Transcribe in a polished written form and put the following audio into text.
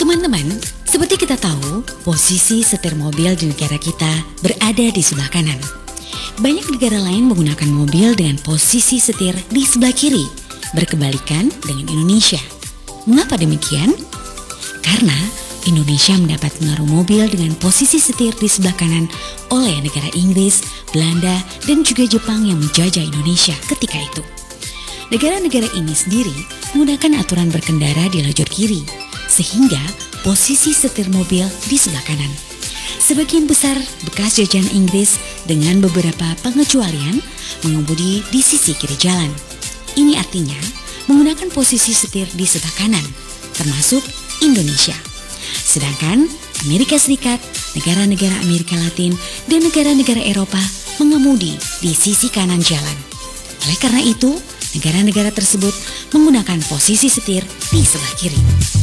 Teman-teman, seperti kita tahu, posisi setir mobil di negara kita berada di sebelah kanan. Banyak negara lain menggunakan mobil dengan posisi setir di sebelah kiri, berkebalikan dengan Indonesia. Mengapa demikian? Karena Indonesia mendapat pengaruh mobil dengan posisi setir di sebelah kanan oleh negara Inggris, Belanda, dan juga Jepang yang menjajah Indonesia ketika itu. Negara-negara ini sendiri menggunakan aturan berkendara di lajur kiri, sehingga posisi setir mobil di sebelah kanan. Sebagian besar bekas jajahan Inggris dengan beberapa pengecualian mengemudi di sisi kiri jalan. Ini artinya menggunakan posisi setir di sebelah kanan, termasuk Indonesia. Sedangkan Amerika Serikat, negara-negara Amerika Latin, dan negara-negara Eropa mengemudi di sisi kanan jalan. Oleh karena itu, negara-negara tersebut menggunakan posisi setir di sebelah kiri.